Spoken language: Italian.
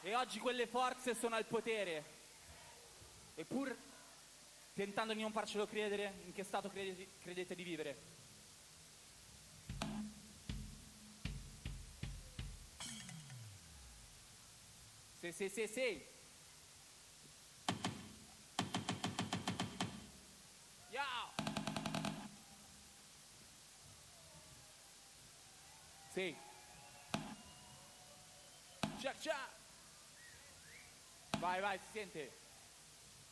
E oggi quelle forze sono al potere. E pur tentando di non farcelo credere, in che stato credete di vivere? Sì. Yo! Sì. Check. Vai, si sente.